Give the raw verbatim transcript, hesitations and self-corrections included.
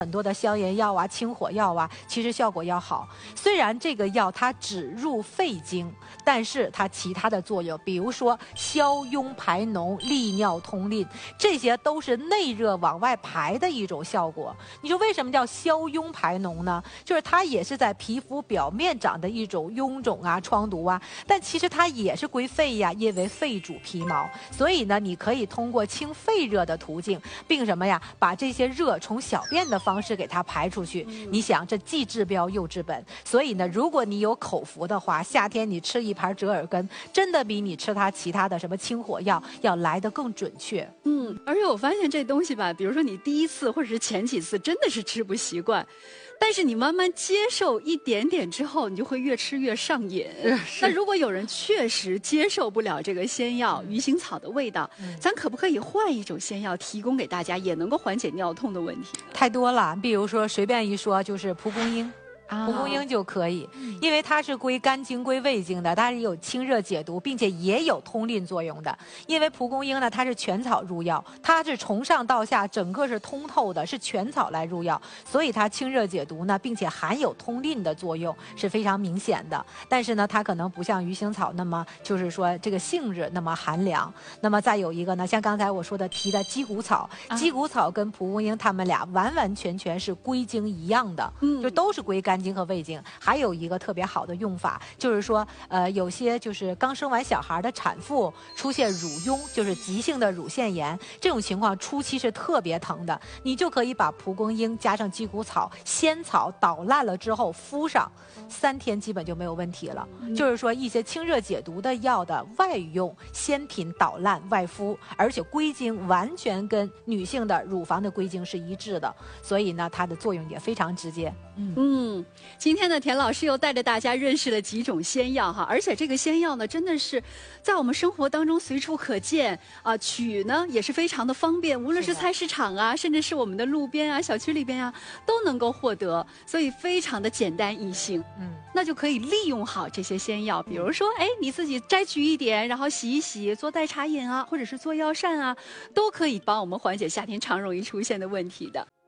很多的消炎药啊、清火药啊，其实效果要好。虽然这个药它只入肺经，但是它其他的作用，比如说消痈排脓、利尿通淋，这些都是内热往外排的一种效果。你说为什么叫消痈排脓呢？就是它也是在皮肤表面长的一种臃肿啊、疮毒啊，但其实它也是归肺呀，因为肺主皮毛，所以呢，你可以通过清肺热的途径，并什么呀，把这些热从小便的方式给它排出去。你想，这既治标又治本。所以呢，如果你有口服的话，夏天你吃一盘折耳根，真的比你吃它其他的什么清火药要来得更准确。 嗯，而且我发现这东西吧，比如说你第一次或者是前几次真的是吃不习惯，但是你慢慢接受一点点之后，你就会越吃越上瘾。那如果有人确实接受不了这个仙药鱼腥草的味道，嗯、咱可不可以换一种仙药提供给大家，也能够缓解尿痛的问题？ 太多了，比如说随便一说就是蒲公英。蒲公英就可以，因为它是归肝经、归胃经的，它是有清热解毒，并且也有通淋作用的。因为蒲公英呢，它是全草入药，它是从上到下整个是通透的，是全草来入药，所以它清热解毒呢，并且含有通淋的作用是非常明显的。但是呢，它可能不像鱼腥草那么就是说这个性质那么寒凉。那么再有一个呢，像刚才我说的提的鸡骨草，鸡骨草跟蒲公英它们俩完完全全是归经一样的，就都是归肝经和胃经。还有一个特别好的用法，就是说，呃，有些就是刚生完小孩的产妇出现乳痈，就是急性的乳腺炎，这种情况初期是特别疼的，你就可以把蒲公英加上鸡骨草、仙草捣烂了之后敷上，三天基本就没有问题了。嗯、就是说，一些清热解毒的药的外用，鲜品捣烂外敷，而且归经完全跟女性的乳房的归经是一致的，所以呢，它的作用也非常直接。 嗯嗯，今天呢，田老师又带着大家认识了几种仙药哈，而且这个仙药呢，真的是在我们生活当中随处可见啊，取呢也是非常的方便，无论是菜市场啊，甚至是我们的路边啊、小区里边啊，都能够获得，所以非常的简单易行。嗯，那就可以利用好这些仙药，比如说，哎，你自己摘取一点，然后洗一洗，做代茶饮啊，或者是做药膳啊，都可以帮我们缓解夏天常容易出现的问题的。